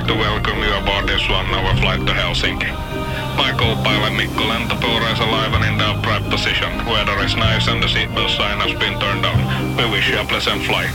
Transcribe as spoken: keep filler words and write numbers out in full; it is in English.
like to welcome you aboard this one-hour flight to Helsinki. My co-pilot Mikko Läntäpuura is alive and in the upright position. Weather is nice and the seatbelt sign has been turned on. We wish you a pleasant flight.